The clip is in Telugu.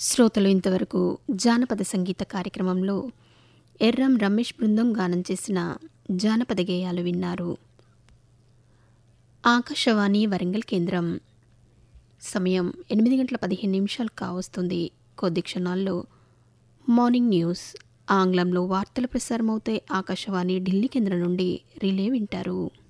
శ్రోతలు ఇంతవరకు జానపద సంగీత కార్యక్రమంలో ఎర్రం రమేష్ బృందం గానం చేసిన జానపద గేయాలు విన్నారు. ఆకాశవాణి వరంగల్ కేంద్రం. సమయం 8:15 కావస్తుంది. కొద్ది క్షణాల్లో మార్నింగ్ న్యూస్, ఆంగ్లంలో వార్తలు ప్రసారమవుతాయి. ఆకాశవాణి ఢిల్లీ కేంద్రం నుండి రిలే వింటారు.